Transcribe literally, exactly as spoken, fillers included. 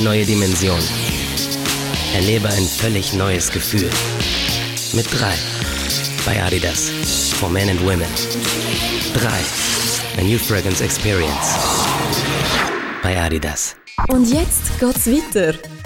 Neue Dimension. Erlebe ein völlig neues Gefühl. Mit drei. Bei Adidas. For Men and Women. drei. A new fragrance experience. Bei Adidas. Und jetzt geht's weiter.